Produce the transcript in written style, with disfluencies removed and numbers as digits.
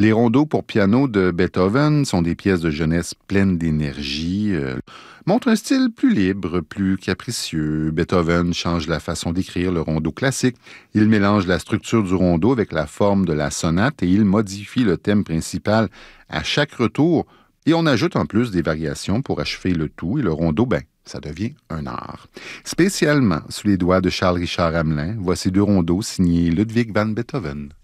Les rondeaux pour piano de Beethoven sont des pièces de jeunesse pleines d'énergie, montrent un style plus libre, plus capricieux. Beethoven change la façon d'écrire le rondo classique. Il mélange la structure du rondo avec la forme de la sonate et il modifie le thème principal à chaque retour. Et on ajoute en plus des variations pour achever le tout. Et le rondo, ça devient un art. Spécialement sous les doigts de Charles Richard Hamelin, voici deux rondeaux signés Ludwig van Beethoven.